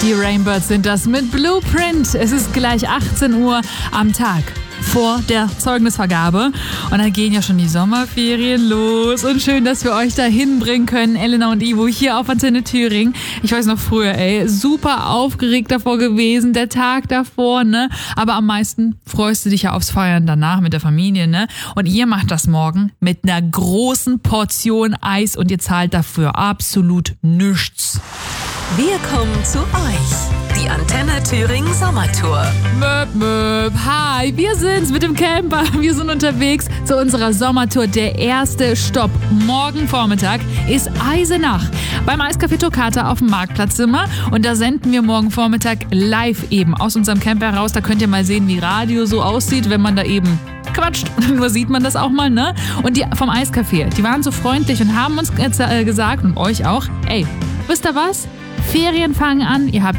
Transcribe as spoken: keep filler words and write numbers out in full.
Die Rainbirds sind das mit Blueprint. Es ist gleich achtzehn Uhr am Tag vor der Zeugnisvergabe. Und dann gehen ja schon die Sommerferien los. Und schön, dass wir euch da hinbringen können, Elena und Ivo, hier auf Antenne Thüringen. Ich weiß noch früher, ey, super aufgeregt davor gewesen, der Tag davor, ne? Aber am meisten freust du dich ja aufs Feiern danach mit der Familie, ne? Und ihr macht das morgen mit einer großen Portion Eis und ihr zahlt dafür absolut nichts. Wir kommen zu euch. Die Antenne Thüringen Sommertour. Möp, möp. Hi, wir sind's mit dem Camper. Wir sind unterwegs zu unserer Sommertour. Der erste Stopp morgen Vormittag ist Eisenach. Beim Eiscafé Toccata auf dem Marktplatz sind wir. Und da senden wir morgen Vormittag live eben aus unserem Camper raus. Da könnt ihr mal sehen, wie Radio so aussieht, wenn man da eben quatscht. Nur sieht man das auch mal, ne? Und die vom Eiscafé, die waren so freundlich und haben uns äh, gesagt und euch auch, ey, wisst ihr was? Ferien fangen an, ihr habt